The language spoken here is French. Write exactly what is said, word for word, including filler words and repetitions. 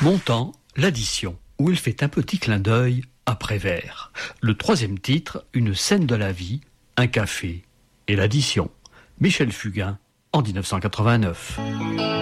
Montand, l'addition, où il fait un petit clin d'œil à Prévert. Le troisième titre, une scène de la vie, un café et l'addition. Michel Fugain, en dix-neuf cent quatre-vingt-neuf.